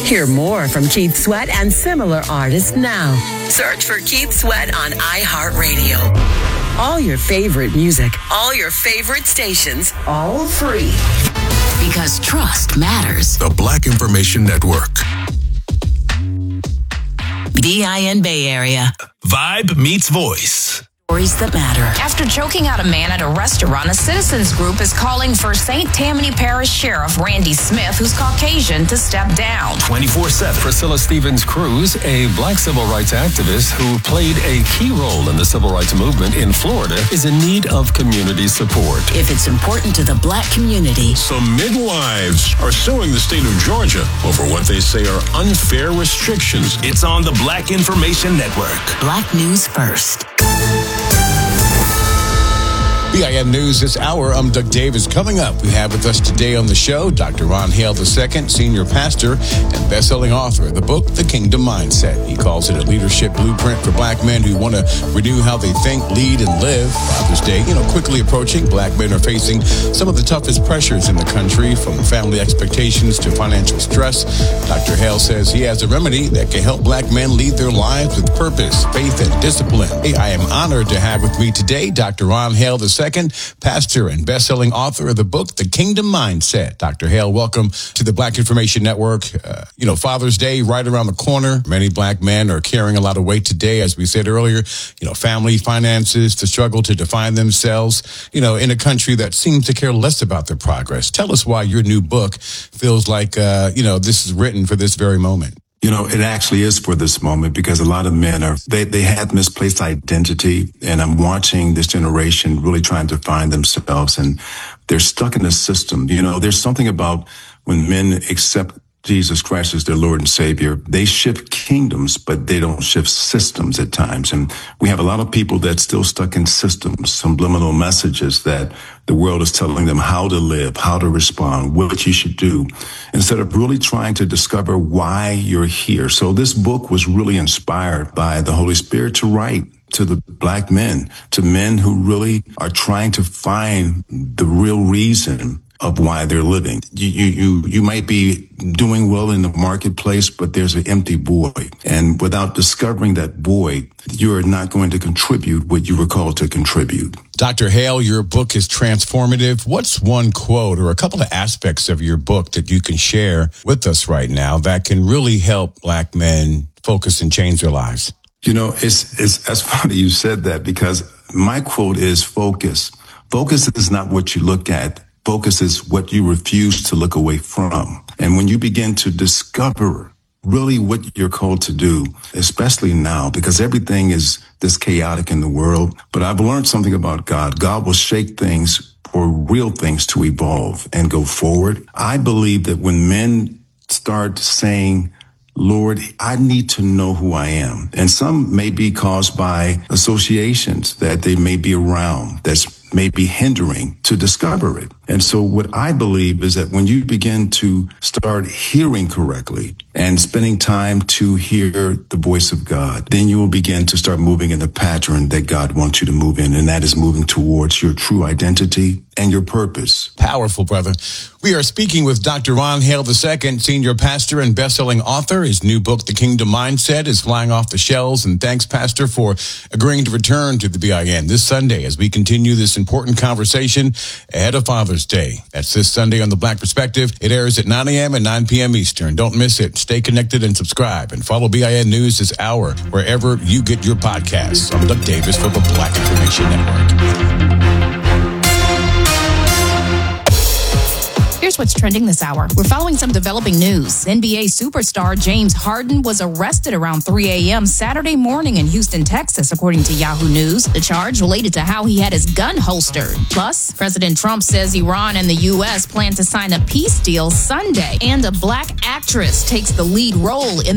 Hear more from Keith Sweat and similar artists now. Search for Keith Sweat on iHeartRadio. All your favorite music, all your favorite stations, all free. Because trust matters. The Black Information Network. BIN Bay Area. Vibe meets voice. Stories that matter. After choking out a man at a restaurant, a citizens group is calling for St. Tammany Parish Sheriff Randy Smith, who's Caucasian, to step down. 24/7. Priscilla Stevens Cruz, a black civil rights activist who played a key role in the civil rights movement in Florida, is in need of community support. If it's important to the black community. Some midwives are suing the state of Georgia over what they say are unfair restrictions. It's on the Black Information Network. Black News First. BIN News this hour. I'm Doug Davis. Coming up, we have with us today on the show Dr. Ron Hale II, senior pastor and best-selling author of the book, The Kingdom Mindset. He calls it a leadership blueprint for black men who want to renew how they think, lead, and live. Father's Day, quickly approaching. Black men are facing some of the toughest pressures in the country, from family expectations to financial stress. Dr. Hale says he has a remedy that can help black men lead their lives with purpose, faith, and discipline. Hey, I am honored to have with me today Dr. Ron Hale II, pastor and best-selling author of the book, The Kingdom Mindset. Dr. Hale, welcome to the Black Information Network. Father's Day right around the corner. Many black men are carrying a lot of weight today, as we said earlier. Family, finances, the struggle to define themselves, in a country that seems to care less about their progress. Tell us why your new book feels like, this is written for this very moment. It actually is for this moment, because a lot of men they have misplaced identity, and I'm watching this generation really trying to find themselves, and they're stuck in the system. There's something about when men accept Jesus Christ as their Lord and Savior, they shift kingdoms, but they don't shift systems at times. And we have a lot of people that's still stuck in systems, subliminal messages that the world is telling them how to live, how to respond, what you should do, instead of really trying to discover why you're here. So this book was really inspired by the Holy Spirit to write to the black men, to men who really are trying to find the real reason of why they're living. You might be doing well in the marketplace, but there's an empty void. And without discovering that void, you're not going to contribute what you were called to contribute. Dr. Hale, your book is transformative. What's one quote or a couple of aspects of your book that you can share with us right now that can really help black men focus and change their lives? It's funny you said that, because my quote is focus. Focus is not what you look at. Focus is what you refuse to look away from. And when you begin to discover really what you're called to do, especially now, because everything is this chaotic in the world, but I've learned something about God. God will shake things for real things to evolve and go forward. I believe that when men start saying, Lord, I need to know who I am. And some may be caused by associations that they may be around that's may be hindering to discover it. And so what I believe is that when you begin to start hearing correctly and spending time to hear the voice of God, then you will begin to start moving in the pattern that God wants you to move in. And that is moving towards your true identity and your purpose. Powerful, brother. We are speaking with Dr. Ron Hale II, senior pastor and best-selling author. His new book, The Kingdom Mindset, is flying off the shelves. And thanks, Pastor, for agreeing to return to the BIN this Sunday as we continue this important conversation ahead of Father's Day. That's this Sunday on The Black Perspective. It airs at 9 a.m. and 9 p.m. Eastern. Don't miss it. Stay connected and subscribe. And follow BIN News this hour wherever you get your podcasts. I'm Doug Davis for the Black Information Network. Here's what's trending this hour. We're following some developing news. NBA superstar James Harden was arrested around 3 a.m. Saturday morning in Houston, Texas, according to Yahoo News. The charge related to how he had his gun holstered. Plus, President Trump says Iran and the U.S. plan to sign a peace deal Sunday. And a black actress takes the lead role in